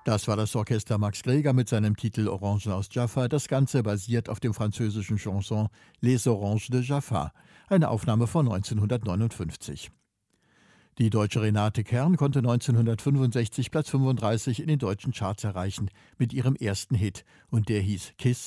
Das war das Orchester Max Greger mit seinem Titel Orangen aus Jaffa. Das Ganze basiert auf dem französischen Chanson Les Oranges de Jaffa, eine Aufnahme von 1959. Die deutsche Renate Kern konnte 1965 Platz 35 in den deutschen Charts erreichen mit ihrem ersten Hit und der hieß Kiss